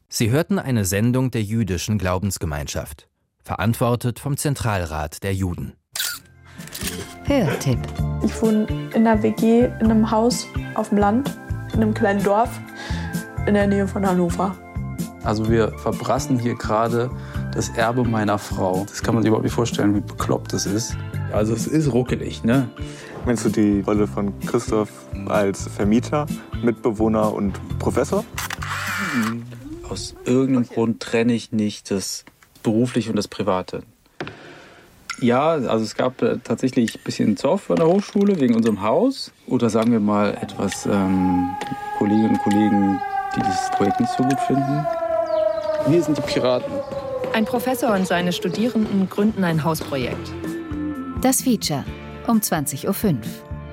Sie hörten eine Sendung der Jüdischen Glaubensgemeinschaft, verantwortet vom Zentralrat der Juden. Hörtipp. Ich wohne in einer WG in einem Haus auf dem Land, in einem kleinen Dorf in der Nähe von Hannover. Also wir verbrassen hier gerade das Erbe meiner Frau. Das kann man sich überhaupt nicht vorstellen, wie bekloppt das ist. Also es ist ruckelig, ne? Meinst du die Rolle von Christoph als Vermieter, Mitbewohner und Professor? Aus irgendeinem Grund trenne ich nicht das Berufliche und das Private. Ja, also es gab tatsächlich ein bisschen Zoff an der Hochschule wegen unserem Haus. Oder sagen wir mal etwas Kolleginnen und Kollegen, die dieses Projekt nicht so gut finden. Wir sind die Piraten. Ein Professor und seine Studierenden gründen ein Hausprojekt. Das Feature um 20.05 Uhr.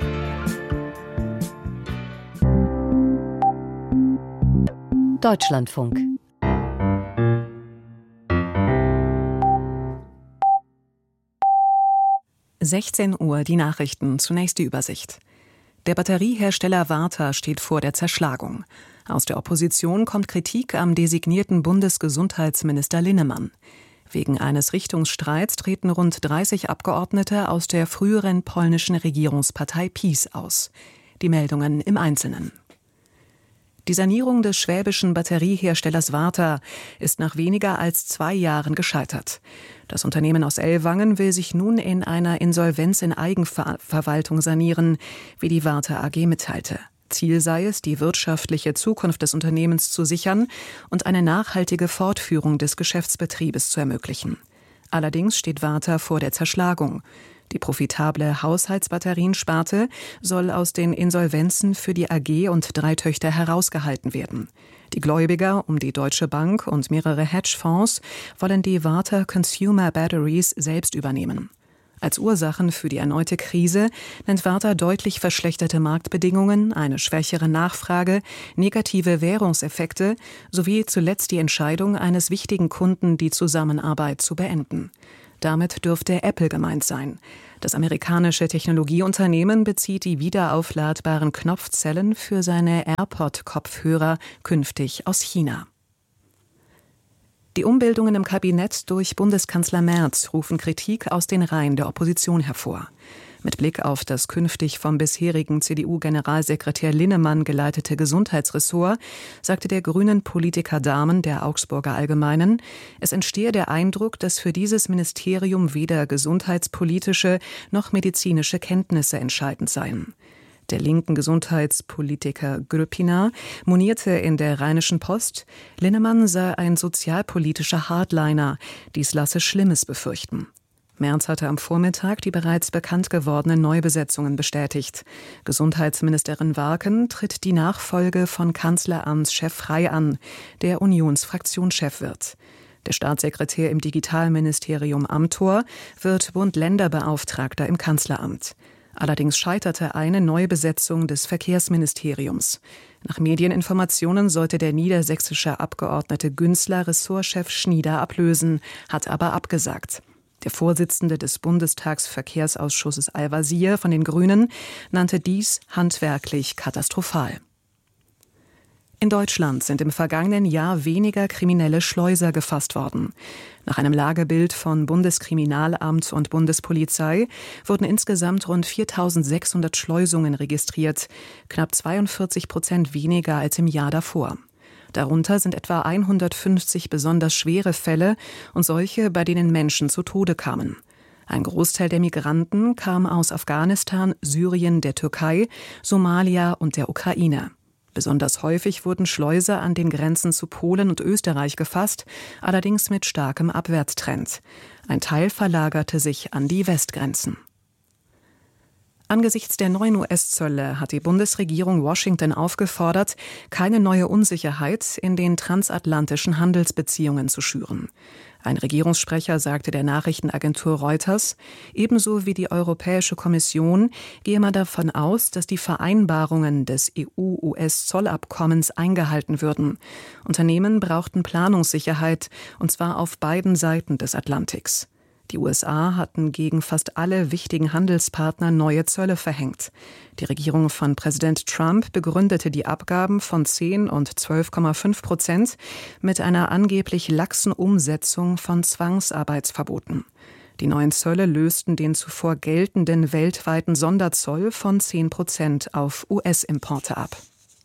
Deutschlandfunk. Uhr, die Nachrichten, zunächst die Übersicht. Der Batteriehersteller Varta steht vor der Zerschlagung. Aus der Opposition kommt Kritik am designierten Bundesgesundheitsminister Linnemann. Wegen eines Richtungsstreits treten rund 30 Abgeordnete aus der früheren polnischen Regierungspartei PiS aus. Die Meldungen im Einzelnen. Die Sanierung des schwäbischen Batterieherstellers Varta ist nach weniger als 2 Jahren gescheitert. Das Unternehmen aus Ellwangen will sich nun in einer Insolvenz in Eigenverwaltung sanieren, wie die Varta AG mitteilte. Ziel sei es, die wirtschaftliche Zukunft des Unternehmens zu sichern und eine nachhaltige Fortführung des Geschäftsbetriebes zu ermöglichen. Allerdings steht Varta vor der Zerschlagung. Die profitable Haushaltsbatteriensparte soll aus den Insolvenzen für die AG und 3 Töchter herausgehalten werden. Die Gläubiger um die Deutsche Bank und mehrere Hedgefonds wollen die Varta Consumer Batteries selbst übernehmen. Als Ursachen für die erneute Krise nennt Varta deutlich verschlechterte Marktbedingungen, eine schwächere Nachfrage, negative Währungseffekte sowie zuletzt die Entscheidung eines wichtigen Kunden, die Zusammenarbeit zu beenden. Damit dürfte Apple gemeint sein. Das amerikanische Technologieunternehmen bezieht die wiederaufladbaren Knopfzellen für seine AirPod-Kopfhörer künftig aus China. Die Umbildungen im Kabinett durch Bundeskanzler Merz rufen Kritik aus den Reihen der Opposition hervor. Mit Blick auf das künftig vom bisherigen CDU-Generalsekretär Linnemann geleitete Gesundheitsressort sagte der grünen Politiker Dahmen der Augsburger Allgemeinen, es entstehe der Eindruck, dass für dieses Ministerium weder gesundheitspolitische noch medizinische Kenntnisse entscheidend seien. Der linken Gesundheitspolitiker Grüppiner monierte in der Rheinischen Post, Linnemann sei ein sozialpolitischer Hardliner, dies lasse Schlimmes befürchten. Merz hatte am Vormittag die bereits bekannt gewordenen Neubesetzungen bestätigt. Gesundheitsministerin Warken tritt die Nachfolge von Kanzleramtschef Frey an, der Unionsfraktionschef wird. Der Staatssekretär im Digitalministerium Amthor wird Bund-Länder-Beauftragter im Kanzleramt. Allerdings scheiterte eine Neubesetzung des Verkehrsministeriums. Nach Medieninformationen sollte der niedersächsische Abgeordnete Günzler Ressortchef Schnieder ablösen, hat aber abgesagt. Der Vorsitzende des Bundestagsverkehrsausschusses Al-Wazir von den Grünen nannte dies handwerklich katastrophal. In Deutschland sind im vergangenen Jahr weniger kriminelle Schleuser gefasst worden. Nach einem Lagebild von Bundeskriminalamt und Bundespolizei wurden insgesamt rund 4.600 Schleusungen registriert, knapp 42% weniger als im Jahr davor. Darunter sind etwa 150 besonders schwere Fälle und solche, bei denen Menschen zu Tode kamen. Ein Großteil der Migranten kam aus Afghanistan, Syrien, der Türkei, Somalia und der Ukraine. Besonders häufig wurden Schleuser an den Grenzen zu Polen und Österreich gefasst, allerdings mit starkem Abwärtstrend. Ein Teil verlagerte sich an die Westgrenzen. Angesichts der neuen US-Zölle hat die Bundesregierung Washington aufgefordert, keine neue Unsicherheit in den transatlantischen Handelsbeziehungen zu schüren. Ein Regierungssprecher sagte der Nachrichtenagentur Reuters, ebenso wie die Europäische Kommission gehe man davon aus, dass die Vereinbarungen des EU-US-Zollabkommens eingehalten würden. Unternehmen brauchten Planungssicherheit, und zwar auf beiden Seiten des Atlantiks. Die USA hatten gegen fast alle wichtigen Handelspartner neue Zölle verhängt. Die Regierung von Präsident Trump begründete die Abgaben von 10 und 12,5% mit einer angeblich laxen Umsetzung von Zwangsarbeitsverboten. Die neuen Zölle lösten den zuvor geltenden weltweiten Sonderzoll von 10% auf US-Importe ab.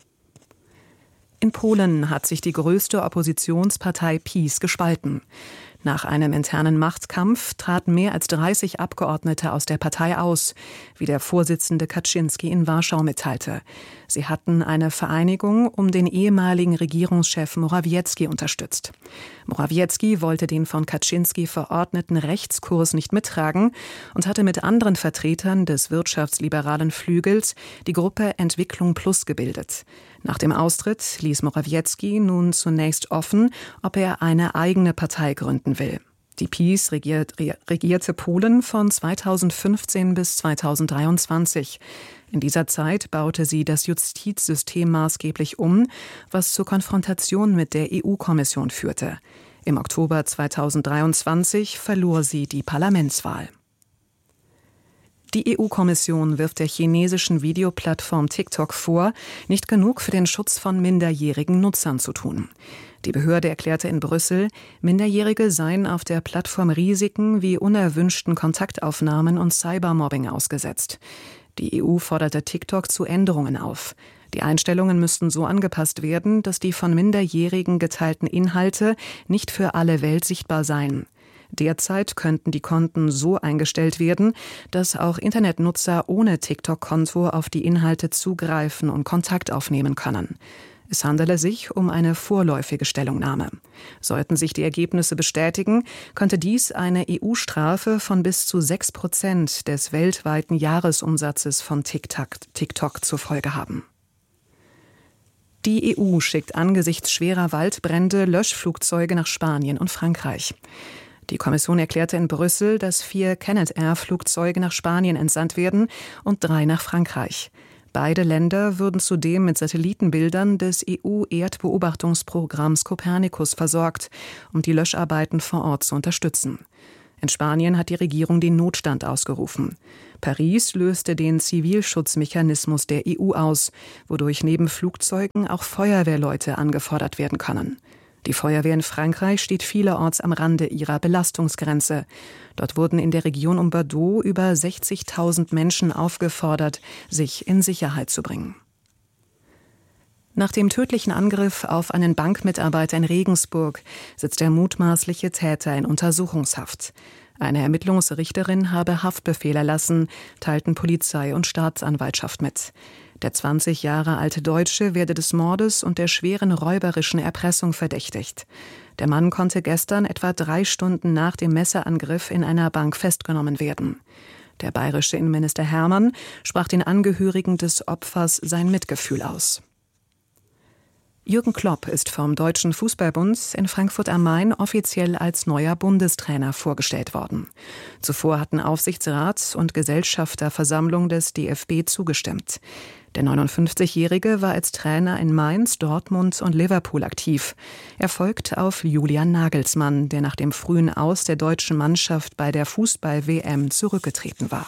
In Polen hat sich die größte Oppositionspartei PiS gespalten. Nach einem internen Machtkampf traten mehr als 30 Abgeordnete aus der Partei aus, wie der Vorsitzende Kaczyński in Warschau mitteilte. Sie hatten eine Vereinigung um den ehemaligen Regierungschef Morawiecki unterstützt. Morawiecki wollte den von Kaczyński verordneten Rechtskurs nicht mittragen und hatte mit anderen Vertretern des wirtschaftsliberalen Flügels die Gruppe Entwicklung Plus gebildet. Nach dem Austritt ließ Morawiecki nun zunächst offen, ob er eine eigene Partei gründen will. Die PiS regierte Polen von 2015 bis 2023. In dieser Zeit baute sie das Justizsystem maßgeblich um, was zur Konfrontation mit der EU-Kommission führte. Im Oktober 2023 verlor sie die Parlamentswahl. Die EU-Kommission wirft der chinesischen Videoplattform TikTok vor, nicht genug für den Schutz von minderjährigen Nutzern zu tun. Die Behörde erklärte in Brüssel, Minderjährige seien auf der Plattform Risiken wie unerwünschten Kontaktaufnahmen und Cybermobbing ausgesetzt. Die EU forderte TikTok zu Änderungen auf. Die Einstellungen müssten so angepasst werden, dass die von Minderjährigen geteilten Inhalte nicht für alle Welt sichtbar seien. Derzeit könnten die Konten so eingestellt werden, dass auch Internetnutzer ohne TikTok-Konto auf die Inhalte zugreifen und Kontakt aufnehmen können. Es handele sich um eine vorläufige Stellungnahme. Sollten sich die Ergebnisse bestätigen, könnte dies eine EU-Strafe von bis zu 6% des weltweiten Jahresumsatzes von TikTok zur Folge haben. Die EU schickt angesichts schwerer Waldbrände Löschflugzeuge nach Spanien und Frankreich. Die Kommission erklärte in Brüssel, dass 4 Canadair-Flugzeuge nach Spanien entsandt werden und 3 nach Frankreich. Beide Länder würden zudem mit Satellitenbildern des EU-Erdbeobachtungsprogramms Copernicus versorgt, um die Löscharbeiten vor Ort zu unterstützen. In Spanien hat die Regierung den Notstand ausgerufen. Paris löste den Zivilschutzmechanismus der EU aus, wodurch neben Flugzeugen auch Feuerwehrleute angefordert werden können. Die Feuerwehr in Frankreich steht vielerorts am Rande ihrer Belastungsgrenze. Dort wurden in der Region um Bordeaux über 60.000 Menschen aufgefordert, sich in Sicherheit zu bringen. Nach dem tödlichen Angriff auf einen Bankmitarbeiter in Regensburg sitzt der mutmaßliche Täter in Untersuchungshaft. Eine Ermittlungsrichterin habe Haftbefehl erlassen, teilten Polizei und Staatsanwaltschaft mit. Der 20 Jahre alte Deutsche werde des Mordes und der schweren räuberischen Erpressung verdächtigt. Der Mann konnte gestern etwa 3 Stunden nach dem Messerangriff in einer Bank festgenommen werden. Der bayerische Innenminister Hermann sprach den Angehörigen des Opfers sein Mitgefühl aus. Jürgen Klopp ist vom Deutschen Fußballbund in Frankfurt am Main offiziell als neuer Bundestrainer vorgestellt worden. Zuvor hatten Aufsichtsrat und Gesellschafterversammlung des DFB zugestimmt. Der 59-Jährige war als Trainer in Mainz, Dortmund und Liverpool aktiv. Er folgt auf Julian Nagelsmann, der nach dem frühen Aus der deutschen Mannschaft bei der Fußball-WM zurückgetreten war.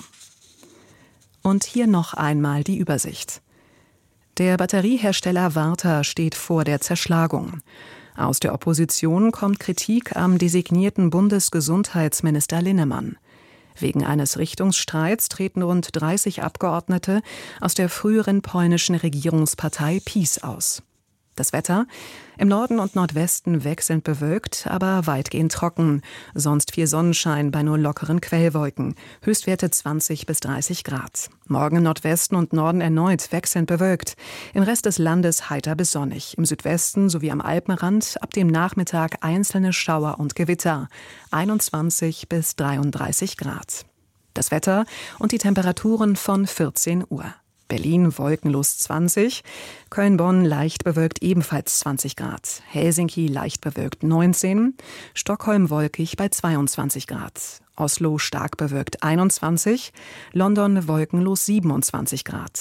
Und hier noch einmal die Übersicht. Der Batteriehersteller Varta steht vor der Zerschlagung. Aus der Opposition kommt Kritik am designierten Bundesgesundheitsminister Linnemann. Wegen eines Richtungsstreits treten rund 30 Abgeordnete aus der früheren polnischen Regierungspartei PiS aus. Das Wetter: im Norden und Nordwesten wechselnd bewölkt, aber weitgehend trocken. Sonst viel Sonnenschein bei nur lockeren Quellwolken. Höchstwerte 20 bis 30 Grad. Morgen im Nordwesten und Norden erneut wechselnd bewölkt. Im Rest des Landes heiter bis sonnig. Im Südwesten sowie am Alpenrand ab dem Nachmittag einzelne Schauer und Gewitter. 21 bis 33 Grad. Das Wetter und die Temperaturen von 14 Uhr. Berlin wolkenlos 20, Köln-Bonn leicht bewölkt ebenfalls 20 Grad, Helsinki leicht bewölkt 19, Stockholm wolkig bei 22 Grad, Oslo stark bewölkt 21, London wolkenlos 27 Grad,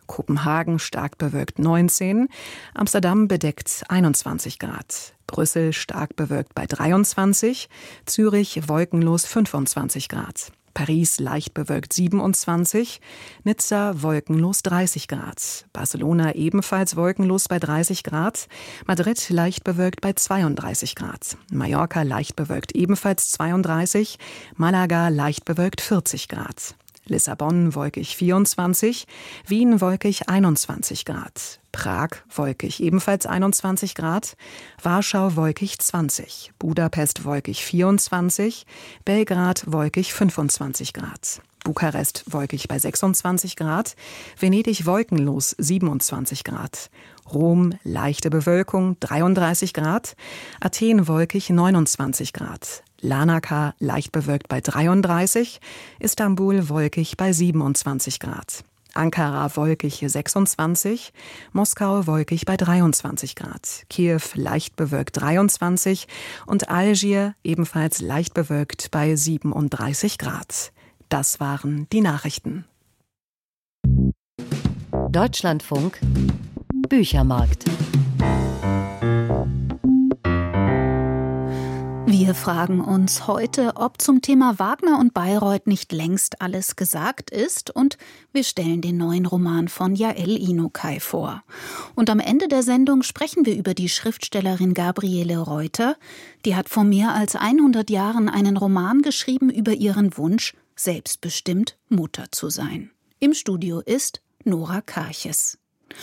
Kopenhagen stark bewölkt 19, Amsterdam bedeckt 21 Grad, Brüssel stark bewölkt bei 23, Zürich wolkenlos 25 Grad. Paris leicht bewölkt 27, Nizza wolkenlos 30 Grad, Barcelona ebenfalls wolkenlos bei 30 Grad, Madrid leicht bewölkt bei 32 Grad, Mallorca leicht bewölkt ebenfalls 32, Malaga leicht bewölkt 40 Grad. Lissabon wolkig 24, Wien wolkig 21 Grad, Prag wolkig ebenfalls 21 Grad, Warschau wolkig 20, Budapest wolkig 24, Belgrad wolkig 25 Grad, Bukarest wolkig bei 26 Grad, Venedig wolkenlos 27 Grad, Rom leichte Bewölkung 33 Grad, Athen wolkig 29 Grad, Larnaca leicht bewölkt bei 33, Istanbul wolkig bei 27 Grad, Ankara wolkig 26, Moskau wolkig bei 23 Grad, Kiew leicht bewölkt 23 und Algier ebenfalls leicht bewölkt bei 37 Grad. Das waren die Nachrichten. Deutschlandfunk Büchermarkt. Wir fragen uns heute, ob zum Thema Wagner und Bayreuth nicht längst alles gesagt ist, und wir stellen den neuen Roman von Yael Inokai vor. Und am Ende der Sendung sprechen wir über die Schriftstellerin Gabriele Reuter. Die hat vor mehr als 100 Jahren einen Roman geschrieben über ihren Wunsch, selbstbestimmt Mutter zu sein. Im Studio ist Nora Karches.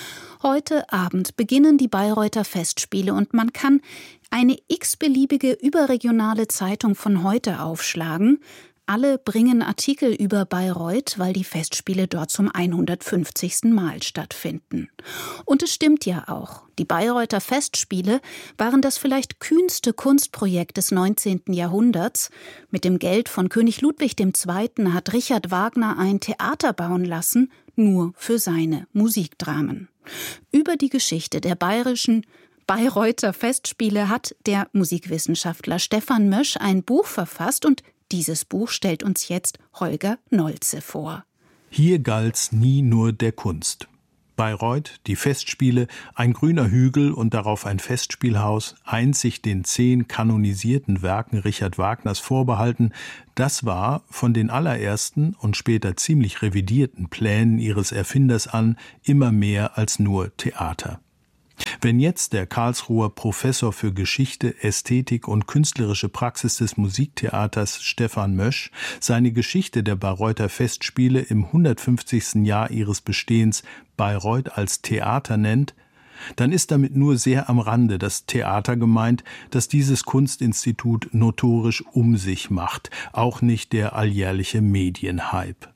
Heute Abend beginnen die Bayreuther Festspiele und man kann eine x-beliebige überregionale Zeitung von heute aufschlagen. Alle bringen Artikel über Bayreuth, weil die Festspiele dort zum 150. Mal stattfinden. Und es stimmt ja auch. Die Bayreuther Festspiele waren das vielleicht kühnste Kunstprojekt des 19. Jahrhunderts. Mit dem Geld von König Ludwig II. Hat Richard Wagner ein Theater bauen lassen, nur für seine Musikdramen. Über die Geschichte der bayerischen Bayreuther Festspiele hat der Musikwissenschaftler Stefan Mösch ein Buch verfasst, und dieses Buch stellt uns jetzt Holger Nolze vor. Hier galt's nie nur der Kunst. Bayreuth, die Festspiele, ein grüner Hügel und darauf ein Festspielhaus, einzig den 10 kanonisierten Werken Richard Wagners vorbehalten, das war von den allerersten und später ziemlich revidierten Plänen ihres Erfinders an immer mehr als nur Theater. Wenn jetzt der Karlsruher Professor für Geschichte, Ästhetik und künstlerische Praxis des Musiktheaters Stefan Mösch seine Geschichte der Bayreuther Festspiele im 150. Jahr ihres Bestehens Bayreuth als Theater nennt, dann ist damit nur sehr am Rande das Theater gemeint, das dieses Kunstinstitut notorisch um sich macht, auch nicht der alljährliche Medienhype.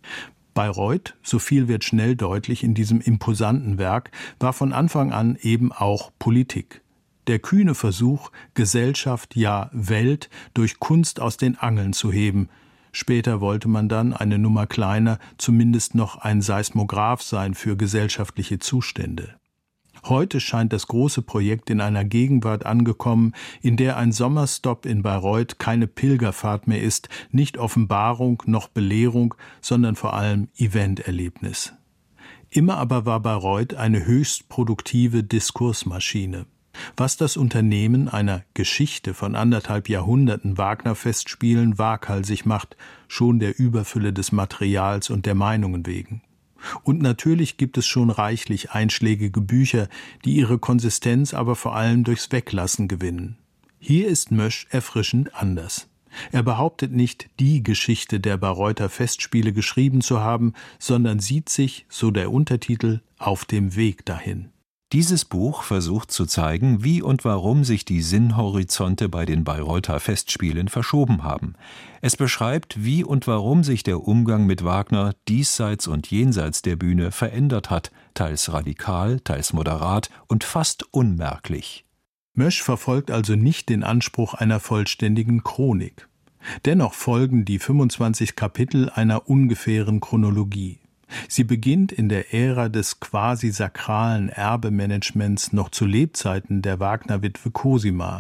Bayreuth, so viel wird schnell deutlich in diesem imposanten Werk, war von Anfang an eben auch Politik. Der kühne Versuch, Gesellschaft, ja Welt, durch Kunst aus den Angeln zu heben. Später wollte man dann, eine Nummer kleiner, zumindest noch ein Seismograph sein für gesellschaftliche Zustände. Heute scheint das große Projekt in einer Gegenwart angekommen, in der ein Sommerstopp in Bayreuth keine Pilgerfahrt mehr ist, nicht Offenbarung noch Belehrung, sondern vor allem Eventerlebnis. Immer aber war Bayreuth eine höchst produktive Diskursmaschine. Was das Unternehmen einer Geschichte von 1,5 Jahrhunderten Wagner-Festspielen waghalsig macht, schon der Überfülle des Materials und der Meinungen wegen. Und natürlich gibt es schon reichlich einschlägige Bücher, die ihre Konsistenz aber vor allem durchs Weglassen gewinnen. Hier ist Mösch erfrischend anders. Er behauptet nicht, die Geschichte der Bayreuther Festspiele geschrieben zu haben, sondern sieht sich, so der Untertitel, auf dem Weg dahin. Dieses Buch versucht zu zeigen, wie und warum sich die Sinnhorizonte bei den Bayreuther Festspielen verschoben haben. Es beschreibt, wie und warum sich der Umgang mit Wagner diesseits und jenseits der Bühne verändert hat, teils radikal, teils moderat und fast unmerklich. Mösch verfolgt also nicht den Anspruch einer vollständigen Chronik. Dennoch folgen die 25 Kapitel einer ungefähren Chronologie. Sie beginnt in der Ära des quasi sakralen Erbemanagements noch zu Lebzeiten der Wagner-Witwe Cosima.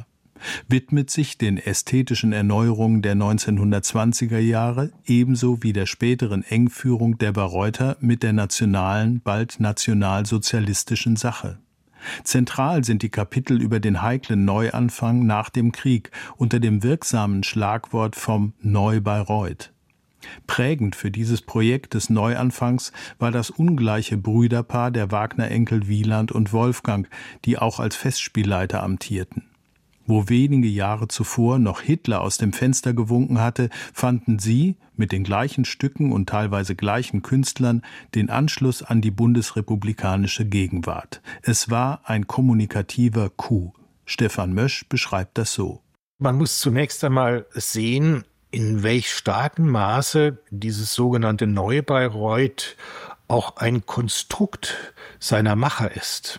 widmet sich den ästhetischen Erneuerungen der 1920er Jahre ebenso wie der späteren Engführung der Bayreuther mit der nationalen, bald nationalsozialistischen Sache. Zentral sind die Kapitel über den heiklen Neuanfang nach dem Krieg unter dem wirksamen Schlagwort vom Neu-Bayreuth. Prägend für dieses Projekt des Neuanfangs war das ungleiche Brüderpaar der Wagner-Enkel Wieland und Wolfgang, die auch als Festspielleiter amtierten. Wo wenige Jahre zuvor noch Hitler aus dem Fenster gewunken hatte, fanden sie mit den gleichen Stücken und teilweise gleichen Künstlern den Anschluss an die bundesrepublikanische Gegenwart. Es war ein kommunikativer Coup. Stefan Mösch beschreibt das so. Man muss zunächst einmal sehen, in welch starkem Maße dieses sogenannte Neu-Bayreuth auch ein Konstrukt seiner Macher ist.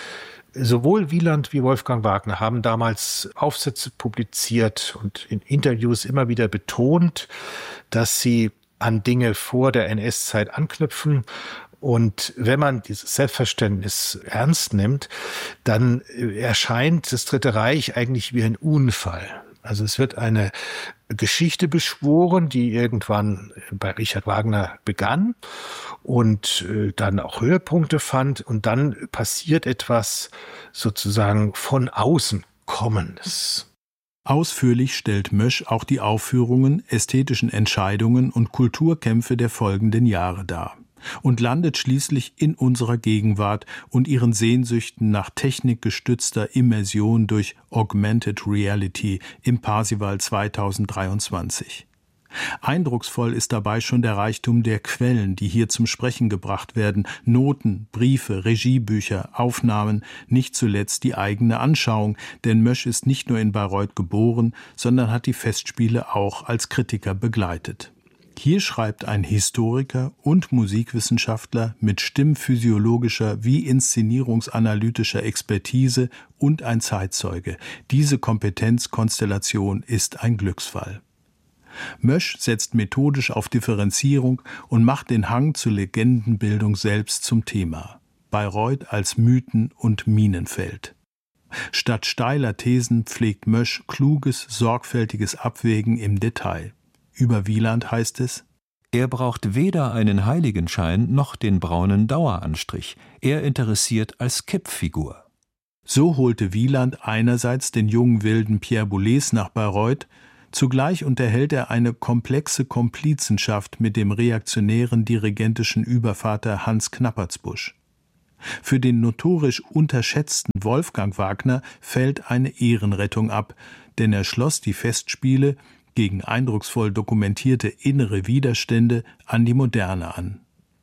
Sowohl Wieland wie Wolfgang Wagner haben damals Aufsätze publiziert und in Interviews immer wieder betont, dass sie an Dinge vor der NS-Zeit anknüpfen. Und wenn man dieses Selbstverständnis ernst nimmt, dann erscheint das Dritte Reich eigentlich wie ein Unfall. Also es wird eine Geschichte beschworen, die irgendwann bei Richard Wagner begann und dann auch Höhepunkte fand. Und dann passiert etwas sozusagen von außen Kommendes. Ausführlich stellt Mösch auch die Aufführungen, ästhetischen Entscheidungen und Kulturkämpfe der folgenden Jahre dar und landet schließlich in unserer Gegenwart und ihren Sehnsüchten nach technikgestützter Immersion durch Augmented Reality im Parsival 2023. Eindrucksvoll ist dabei schon der Reichtum der Quellen, die hier zum Sprechen gebracht werden, Noten, Briefe, Regiebücher, Aufnahmen, nicht zuletzt die eigene Anschauung, denn Mösch ist nicht nur in Bayreuth geboren, sondern hat die Festspiele auch als Kritiker begleitet. Hier schreibt ein Historiker und Musikwissenschaftler mit stimmphysiologischer wie inszenierungsanalytischer Expertise und ein Zeitzeuge. Diese Kompetenzkonstellation ist ein Glücksfall. Mösch setzt methodisch auf Differenzierung und macht den Hang zur Legendenbildung selbst zum Thema. Bayreuth als Mythen- und Minenfeld. Statt steiler Thesen pflegt Mösch kluges, sorgfältiges Abwägen im Detail. Über Wieland heißt es: Er braucht weder einen Heiligenschein noch den braunen Daueranstrich. Er interessiert als Kippfigur. So holte Wieland einerseits den jungen wilden Pierre Boulez nach Bayreuth, zugleich unterhält er eine komplexe Komplizenschaft mit dem reaktionären dirigentischen Übervater Hans Knappertsbusch. Für den notorisch unterschätzten Wolfgang Wagner fällt eine Ehrenrettung ab, denn er schloss die Festspiele gegen eindrucksvoll dokumentierte innere Widerstände an die Moderne an.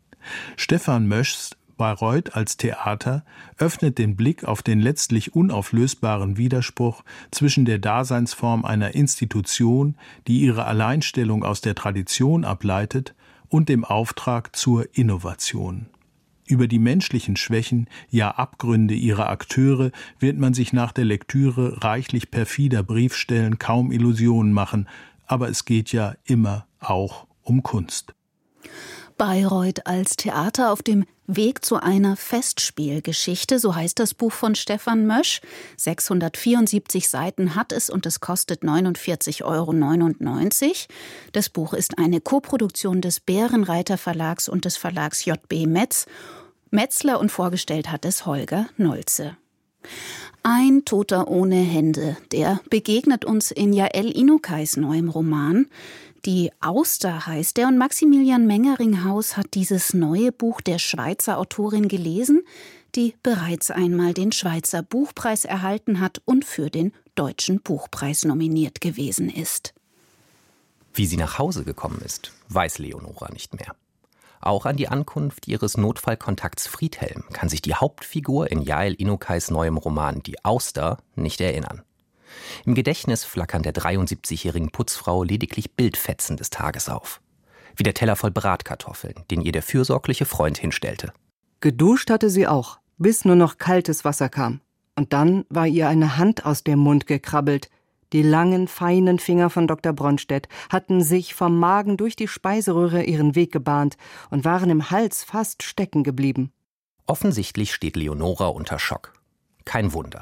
Stefan Möschs Bayreuth als Theater öffnet den Blick auf den letztlich unauflösbaren Widerspruch zwischen der Daseinsform einer Institution, die ihre Alleinstellung aus der Tradition ableitet, und dem Auftrag zur Innovation. Über die menschlichen Schwächen, ja Abgründe ihrer Akteure wird man sich nach der Lektüre reichlich perfider Briefstellen kaum Illusionen machen, aber es geht ja immer auch um Kunst. Bayreuth als Theater auf dem Weg zu einer Festspielgeschichte, so heißt das Buch von Stefan Mösch. 674 Seiten hat es und es kostet 49,99 €. Das Buch ist eine Koproduktion des Bärenreiter Verlags und des Verlags JB Metz. Metzler und vorgestellt hat es Holger Nolze. Ein Toter ohne Hände, der begegnet uns in Jael Inokais neuem Roman. Die Auster heißt er und Maximilian Mengeringhaus hat dieses neue Buch der Schweizer Autorin gelesen, die bereits einmal den Schweizer Buchpreis erhalten hat und für den Deutschen Buchpreis nominiert gewesen ist. Wie sie nach Hause gekommen ist, weiß Leonora nicht mehr. Auch an die Ankunft ihres Notfallkontakts Friedhelm kann sich die Hauptfigur in Jael Inokais neuem Roman Die Auster nicht erinnern. Im Gedächtnis flackern der 73-jährigen Putzfrau lediglich Bildfetzen des Tages auf. Wie der Teller voll Bratkartoffeln, den ihr der fürsorgliche Freund hinstellte. Geduscht hatte sie auch, bis nur noch kaltes Wasser kam. Und dann war ihr eine Hand aus dem Mund gekrabbelt. Die langen, feinen Finger von Dr. Bronstedt hatten sich vom Magen durch die Speiseröhre ihren Weg gebahnt und waren im Hals fast stecken geblieben. Offensichtlich steht Leonora unter Schock. Kein Wunder.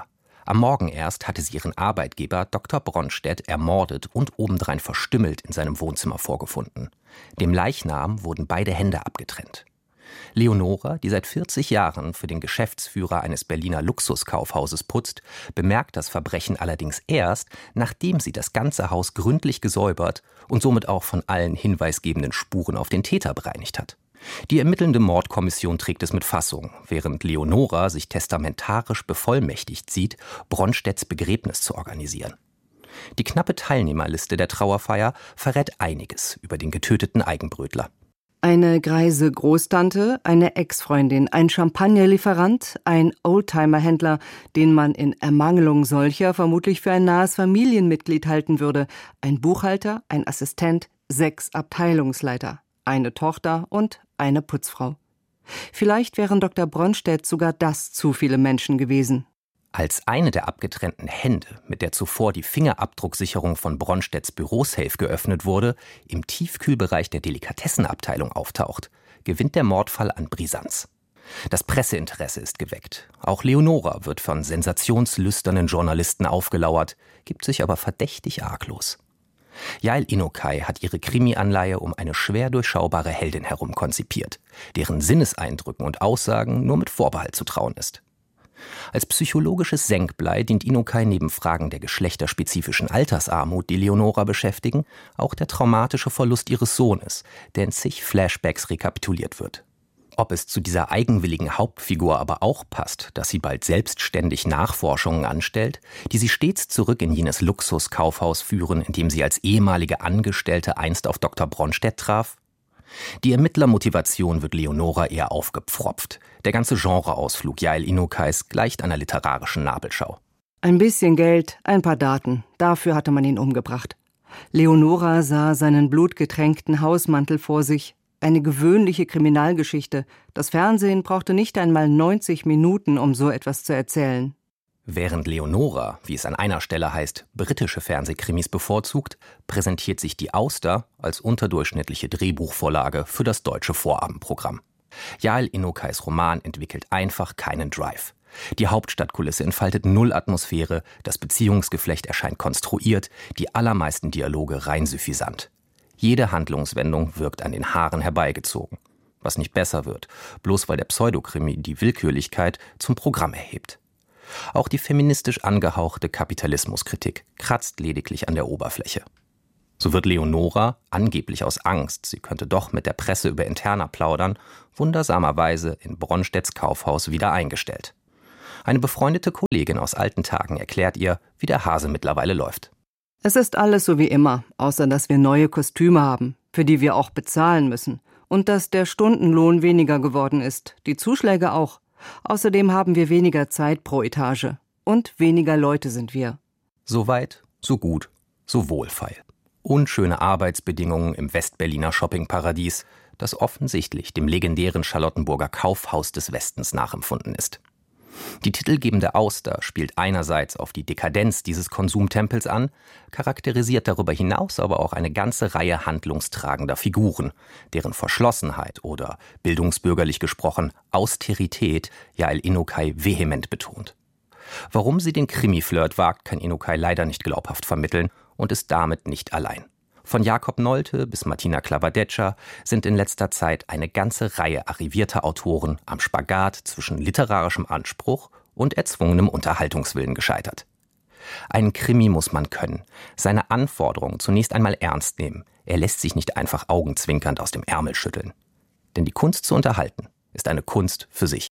Am Morgen erst hatte sie ihren Arbeitgeber Dr. Bronstedt ermordet und obendrein verstümmelt in seinem Wohnzimmer vorgefunden. Dem Leichnam wurden beide Hände abgetrennt. Leonora, die seit 40 Jahren für den Geschäftsführer eines Berliner Luxuskaufhauses putzt, bemerkt das Verbrechen allerdings erst, nachdem sie das ganze Haus gründlich gesäubert und somit auch von allen hinweisgebenden Spuren auf den Täter bereinigt hat. Die ermittelnde Mordkommission trägt es mit Fassung, während Leonora sich testamentarisch bevollmächtigt sieht, Bronstedts Begräbnis zu organisieren. Die knappe Teilnehmerliste der Trauerfeier verrät einiges über den getöteten Eigenbrötler. Eine greise Großtante, eine Ex-Freundin, ein Champagnerlieferant, ein Oldtimer-Händler, den man in Ermangelung solcher vermutlich für ein nahes Familienmitglied halten würde, ein Buchhalter, ein Assistent, 6 Abteilungsleiter, eine Tochter und eine Putzfrau. Vielleicht wären Dr. Bronstedt sogar das zu viele Menschen gewesen. Als eine der abgetrennten Hände, mit der zuvor die Fingerabdrucksicherung von Bronstedts Bürosafe geöffnet wurde, im Tiefkühlbereich der Delikatessenabteilung auftaucht, gewinnt der Mordfall an Brisanz. Das Presseinteresse ist geweckt. Auch Leonora wird von sensationslüsternen Journalisten aufgelauert, gibt sich aber verdächtig arglos. Yael Inokai hat ihre Krimi-Anleihe um eine schwer durchschaubare Heldin herum konzipiert, deren Sinneseindrücken und Aussagen nur mit Vorbehalt zu trauen ist. Als psychologisches Senkblei dient Inokai neben Fragen der geschlechterspezifischen Altersarmut, die Leonora beschäftigen, auch der traumatische Verlust ihres Sohnes, der in zig Flashbacks rekapituliert wird. Ob es zu dieser eigenwilligen Hauptfigur aber auch passt, dass sie bald selbstständig Nachforschungen anstellt, die sie stets zurück in jenes Luxuskaufhaus führen, in dem sie als ehemalige Angestellte einst auf Dr. Bronstedt traf? Die Ermittlermotivation wird Leonora eher aufgepfropft. Der ganze Genreausflug Yael Inokais gleicht einer literarischen Nabelschau. Ein bisschen Geld, ein paar Daten, dafür hatte man ihn umgebracht. Leonora sah seinen blutgetränkten Hausmantel vor sich. Eine gewöhnliche Kriminalgeschichte. Das Fernsehen brauchte nicht einmal 90 Minuten, um so etwas zu erzählen. Während Leonora, wie es an einer Stelle heißt, britische Fernsehkrimis bevorzugt, präsentiert sich Die Auster als unterdurchschnittliche Drehbuchvorlage für das deutsche Vorabendprogramm. Yael Inokais Roman entwickelt einfach keinen Drive. Die Hauptstadtkulisse entfaltet null Atmosphäre, das Beziehungsgeflecht erscheint konstruiert, die allermeisten Dialoge rein suffisant. Jede Handlungswendung wirkt an den Haaren herbeigezogen. Was nicht besser wird, bloß weil der Pseudokrimi die Willkürlichkeit zum Programm erhebt. Auch die feministisch angehauchte Kapitalismuskritik kratzt lediglich an der Oberfläche. So wird Leonora, angeblich aus Angst, sie könnte doch mit der Presse über Interna plaudern, wundersamerweise in Bronstedts Kaufhaus wieder eingestellt. Eine befreundete Kollegin aus alten Tagen erklärt ihr, wie der Hase mittlerweile läuft. Es ist alles so wie immer, außer dass wir neue Kostüme haben, für die wir auch bezahlen müssen. Und dass der Stundenlohn weniger geworden ist, die Zuschläge auch. Außerdem haben wir weniger Zeit pro Etage. Und weniger Leute sind wir. So weit, so gut, so wohlfeil. Unschöne Arbeitsbedingungen im Westberliner Shoppingparadies, das offensichtlich dem legendären Charlottenburger Kaufhaus des Westens nachempfunden ist. Die titelgebende Auster spielt einerseits auf die Dekadenz dieses Konsumtempels an, charakterisiert darüber hinaus aber auch eine ganze Reihe handlungstragender Figuren, deren Verschlossenheit oder, bildungsbürgerlich gesprochen, Austerität Yael Inokai vehement betont. Warum sie den Krimi-Flirt wagt, kann Inokai leider nicht glaubhaft vermitteln und ist damit nicht allein. Von Jakob Nolte bis Martina Klawadecza sind in letzter Zeit eine ganze Reihe arrivierter Autoren am Spagat zwischen literarischem Anspruch und erzwungenem Unterhaltungswillen gescheitert. Einen Krimi muss man können, seine Anforderungen zunächst einmal ernst nehmen. Er lässt sich nicht einfach augenzwinkernd aus dem Ärmel schütteln. Denn die Kunst zu unterhalten ist eine Kunst für sich.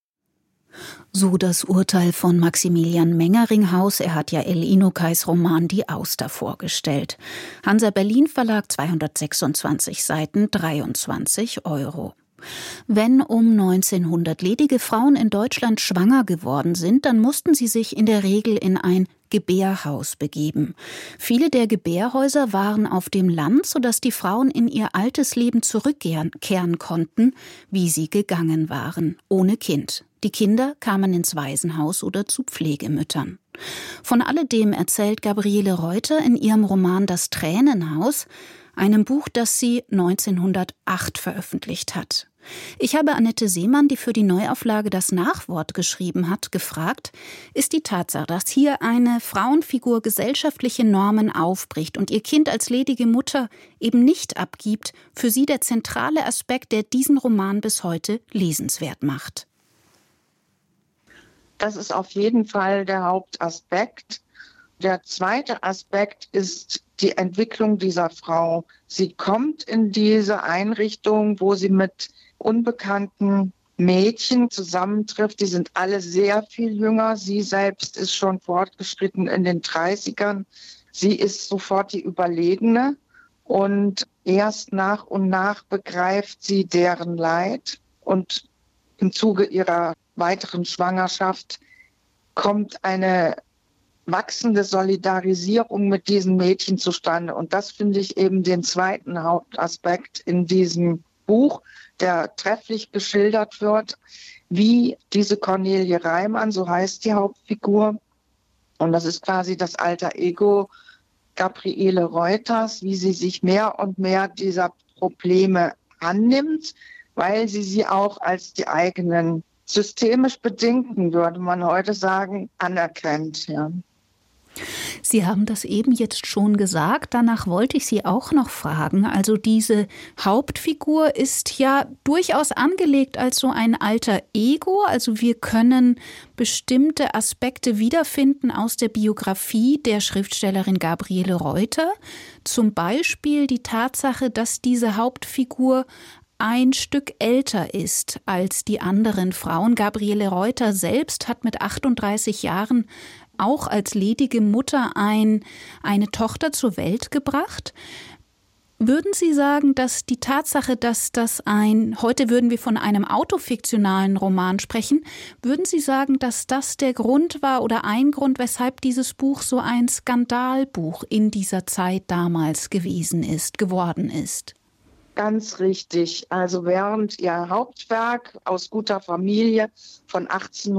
So das Urteil von Maximilian Mengeringhaus. Er hat Yael Inokais Roman Die Auster vorgestellt. Hansa Berlin Verlag, 226 Seiten, 23 €. Wenn um 1900 ledige Frauen in Deutschland schwanger geworden sind, dann mussten sie sich in der Regel in ein Gebärhaus begeben. Viele der Gebärhäuser waren auf dem Land, sodass die Frauen in ihr altes Leben zurückkehren konnten, wie sie gegangen waren, ohne Kind. Die Kinder kamen ins Waisenhaus oder zu Pflegemüttern. Von alledem erzählt Gabriele Reuter in ihrem Roman Das Tränenhaus, einem Buch, das sie 1908 veröffentlicht hat. Ich habe Annette Seemann, die für die Neuauflage das Nachwort geschrieben hat, gefragt, ist die Tatsache, dass hier eine Frauenfigur gesellschaftliche Normen aufbricht und ihr Kind als ledige Mutter eben nicht abgibt, für sie der zentrale Aspekt, der diesen Roman bis heute lesenswert macht? Das ist auf jeden Fall der Hauptaspekt. Der zweite Aspekt ist die Entwicklung dieser Frau. Sie kommt in diese Einrichtung, wo sie mit unbekannten Mädchen zusammentrifft. Die sind alle sehr viel jünger. Sie selbst ist schon fortgeschritten in den 30ern. Sie ist sofort die Überlegene. Und erst nach und nach begreift sie deren Leid. Und im Zuge ihrer weiteren Schwangerschaft kommt eine wachsende Solidarisierung mit diesen Mädchen zustande. Und das finde ich eben den zweiten Hauptaspekt in diesem Buch, der trefflich geschildert wird, wie diese Cornelie Reimann, so heißt die Hauptfigur, und das ist quasi das alter Ego Gabriele Reuters, wie sie sich mehr und mehr dieser Probleme annimmt, weil sie auch als die eigenen systemisch bedingten, würde man heute sagen, anerkennt. Ja. Sie haben das eben jetzt schon gesagt, danach wollte ich Sie auch noch fragen. Also diese Hauptfigur ist ja durchaus angelegt als so ein alter Ego. Also wir können bestimmte Aspekte wiederfinden aus der Biografie der Schriftstellerin Gabriele Reuter. Zum Beispiel die Tatsache, dass diese Hauptfigur ein Stück älter ist als die anderen Frauen. Gabriele Reuter selbst hat mit 38 Jahren auch als ledige Mutter eine Tochter zur Welt gebracht. Würden Sie sagen, dass die Tatsache, dass heute würden wir von einem autofiktionalen Roman sprechen, würden Sie sagen, dass das der Grund war oder ein Grund, weshalb dieses Buch so ein Skandalbuch in dieser Zeit damals geworden ist? Ganz richtig. Also während ihr Hauptwerk Aus guter Familie von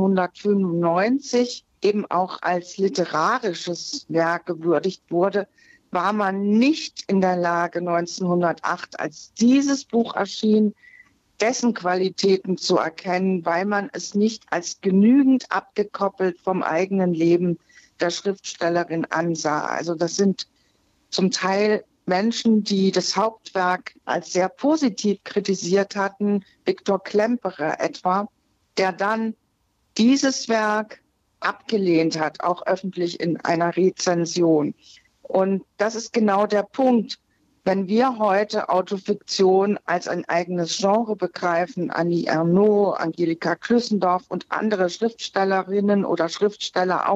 1895 eben auch als literarisches Werk gewürdigt wurde, war man nicht in der Lage, 1908, als dieses Buch erschien, dessen Qualitäten zu erkennen, weil man es nicht als genügend abgekoppelt vom eigenen Leben der Schriftstellerin ansah. Also das sind zum Teil Menschen, die das Hauptwerk als sehr positiv kritisiert hatten, Viktor Klemperer etwa, der dann dieses Werk abgelehnt hat, auch öffentlich in einer Rezension. Und das ist genau der Punkt. Wenn wir heute Autofiktion als ein eigenes Genre begreifen, Annie Ernaux, Angelika Klüssendorf und andere Schriftstellerinnen oder Schriftsteller